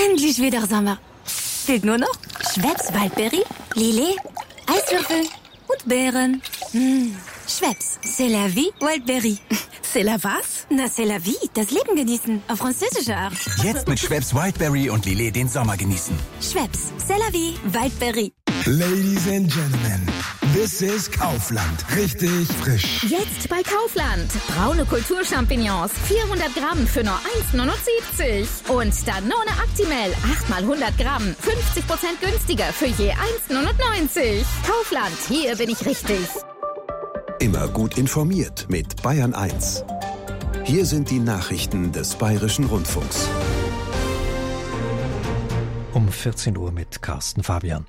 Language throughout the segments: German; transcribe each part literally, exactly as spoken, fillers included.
Endlich wieder Sommer. Fehlt nur noch Schweppes Waldbeere, Lillet, Eiswürfel und Beeren. Mmh. Schweppes, c'est la vie, Wildberry. C'est la was? Na, c'est la vie, das Leben genießen, auf französische Art. Jetzt mit Schweppes Wildberry und Lillet den Sommer genießen. Schweppes, c'est la vie, Wildberry. Ladies and Gentlemen, this is Kaufland. Richtig frisch. Jetzt bei Kaufland. Braune Kulturchampignons, vierhundert Gramm für nur eins Komma neunundsiebzig. Und Danone Actimel, acht mal hundert Gramm, fünfzig Prozent günstiger für je eins Komma neunundneunzig. Kaufland, hier bin ich richtig. Immer gut informiert mit Bayern eins. Hier sind die Nachrichten des Bayerischen Rundfunks. Um vierzehn Uhr mit Carsten Fabian.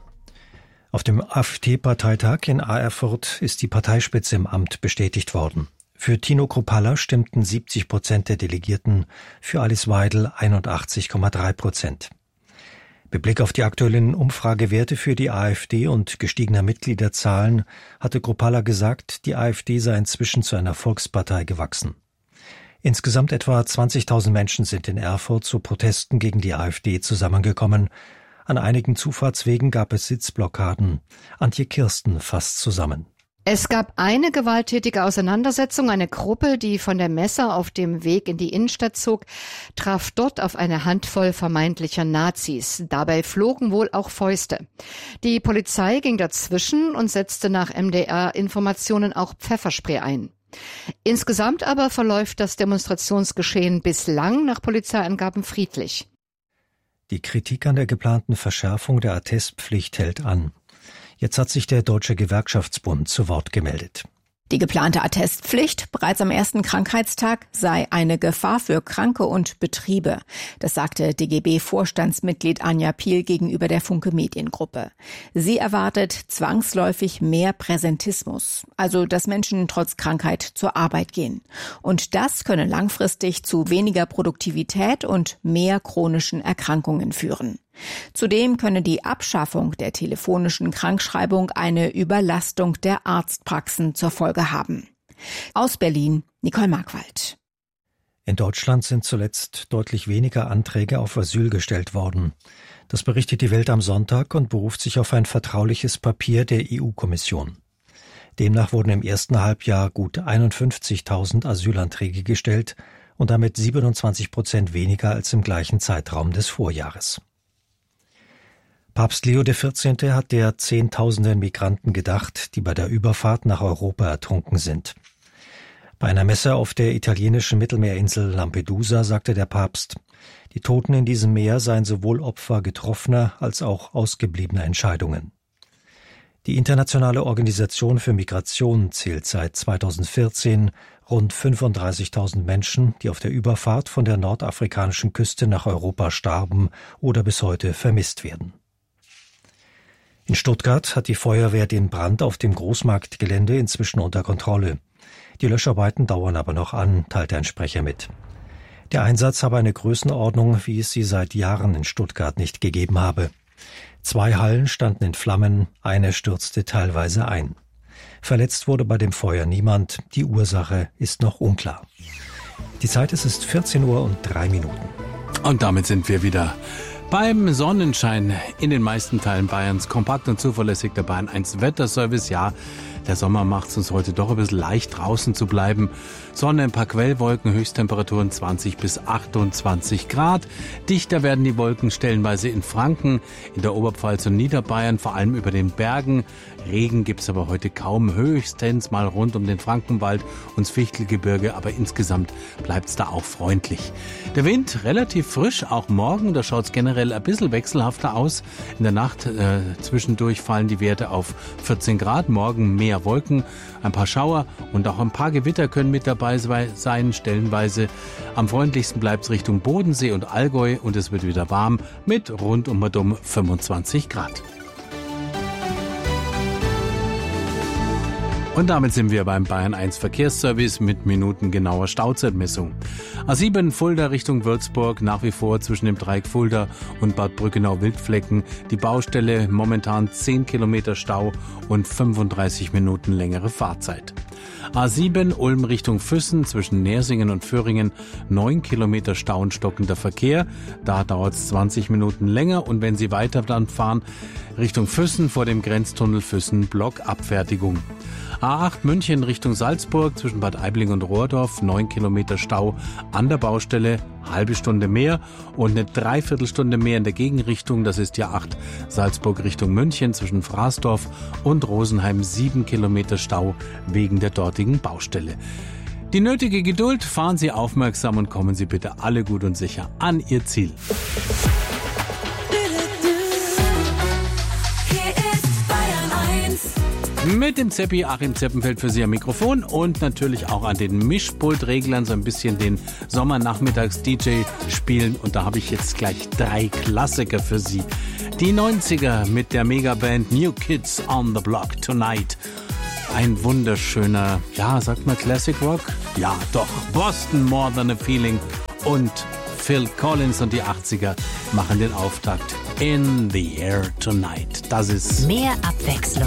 Auf dem AfD-Parteitag in A Erfurt ist die Parteispitze im Amt bestätigt worden. Für Tino Kruppalla stimmten siebzig Prozent der Delegierten, für Alice Weidel einundachtzig Komma drei Prozent. Mit Blick auf die aktuellen Umfragewerte für die AfD und gestiegener Mitgliederzahlen hatte Kruppalla gesagt, die AfD sei inzwischen zu einer Volkspartei gewachsen. Insgesamt etwa zwanzigtausend Menschen sind in Erfurt zu Protesten gegen die AfD zusammengekommen. An einigen Zufahrtswegen gab es Sitzblockaden. Antje Kirsten fasst zusammen. Es gab eine gewalttätige Auseinandersetzung. Eine Gruppe, die von der Messe auf dem Weg in die Innenstadt zog, traf dort auf eine Handvoll vermeintlicher Nazis. Dabei flogen wohl auch Fäuste. Die Polizei ging dazwischen und setzte nach M D R-Informationen auch Pfefferspray ein. Insgesamt aber verläuft das Demonstrationsgeschehen bislang nach Polizeiangaben friedlich. Die Kritik an der geplanten Verschärfung der Attestpflicht hält an. Jetzt hat sich der Deutsche Gewerkschaftsbund zu Wort gemeldet. Die geplante Attestpflicht bereits am ersten Krankheitstag sei eine Gefahr für Kranke und Betriebe. Das sagte D G B-Vorstandsmitglied Anja Piel gegenüber der Funke Mediengruppe. Sie erwartet zwangsläufig mehr Präsentismus, also dass Menschen trotz Krankheit zur Arbeit gehen. Und das könne langfristig zu weniger Produktivität und mehr chronischen Erkrankungen führen. Zudem könne die Abschaffung der telefonischen Krankschreibung eine Überlastung der Arztpraxen zur Folge haben. Aus Berlin, Nicole Markwald. In Deutschland sind zuletzt deutlich weniger Anträge auf Asyl gestellt worden. Das berichtet die Welt am Sonntag und beruft sich auf ein vertrauliches Papier der E U-Kommission. Demnach wurden im ersten Halbjahr gut einundfünfzigtausend Asylanträge gestellt und damit siebenundzwanzig Prozent weniger als im gleichen Zeitraum des Vorjahres. Papst Leo der vierzehnte hat der Zehntausenden Migranten gedacht, die bei der Überfahrt nach Europa ertrunken sind. Bei einer Messe auf der italienischen Mittelmeerinsel Lampedusa sagte der Papst, die Toten in diesem Meer seien sowohl Opfer getroffener als auch ausgebliebener Entscheidungen. Die Internationale Organisation für Migration zählt seit zweitausendvierzehn rund fünfunddreißigtausend Menschen, die auf der Überfahrt von der nordafrikanischen Küste nach Europa starben oder bis heute vermisst werden. In Stuttgart hat die Feuerwehr den Brand auf dem Großmarktgelände inzwischen unter Kontrolle. Die Löscharbeiten dauern aber noch an, teilte ein Sprecher mit. Der Einsatz habe eine Größenordnung, wie es sie seit Jahren in Stuttgart nicht gegeben habe. Zwei Hallen standen in Flammen, eine stürzte teilweise ein. Verletzt wurde bei dem Feuer niemand, die Ursache ist noch unklar. Die Zeit ist es vierzehn Uhr und drei Minuten. Und damit sind wir wieder beim Sonnenschein in den meisten Teilen Bayerns. Kompakt und zuverlässig der Bayern eins Wetterservice. Ja, der Sommer macht es uns heute doch ein bisschen leicht, draußen zu bleiben. Sonne, ein paar Quellwolken, Höchsttemperaturen zwanzig bis achtundzwanzig Grad. Dichter werden die Wolken stellenweise in Franken, in der Oberpfalz und Niederbayern, vor allem über den Bergen. Regen gibt's aber heute kaum, höchstens mal rund um den Frankenwald und das Fichtelgebirge, aber insgesamt bleibt's da auch freundlich. Der Wind relativ frisch, auch morgen, da schaut's generell ein bisschen wechselhafter aus. In der Nacht äh, zwischendurch fallen die Werte auf vierzehn Grad, morgen mehr Wolken, ein paar Schauer und auch ein paar Gewitter können mit dabei sein, stellenweise. Am freundlichsten bleibt's Richtung Bodensee und Allgäu und es wird wieder warm mit rund um und um fünfundzwanzig Grad. Und damit sind wir beim Bayern eins Verkehrsservice mit minutengenauer Stauzeitmessung. A sieben Fulda Richtung Würzburg, nach wie vor zwischen dem Dreieck Fulda und Bad Brückenau-Wildflecken. Die Baustelle momentan zehn Kilometer Stau und fünfunddreißig Minuten längere Fahrzeit. A sieben Ulm Richtung Füssen zwischen Nersingen und Föhringen, neun Kilometer Stau und stockender Verkehr. Da dauert es zwanzig Minuten länger. Und wenn Sie weiter dann fahren, Richtung Füssen vor dem Grenztunnel Füssen, Blockabfertigung. A acht München Richtung Salzburg zwischen Bad Aibling und Rohrdorf, neun Kilometer Stau an der Baustelle, halbe Stunde mehr und eine Dreiviertelstunde mehr in der Gegenrichtung. Das ist die A acht Salzburg Richtung München zwischen Fraßdorf und Rosenheim, sieben Kilometer Stau wegen der dortigen Baustelle. Die nötige Geduld, fahren Sie aufmerksam und kommen Sie bitte alle gut und sicher an Ihr Ziel. Mit dem Zeppi Achim Zeppenfeld für Sie am Mikrofon und natürlich auch an den Mischpultreglern so ein bisschen den Sommernachmittags-D J spielen. Und da habe ich jetzt gleich drei Klassiker für Sie. Die neunziger mit der Megaband New Kids on the Block Tonight. Ein wunderschöner, ja, sagt man Classic Rock? Ja, doch, Boston More Than a Feeling. Und Phil Collins und die achtziger machen den Auftakt. In the Air Tonight. Das ist mehr Abwechslung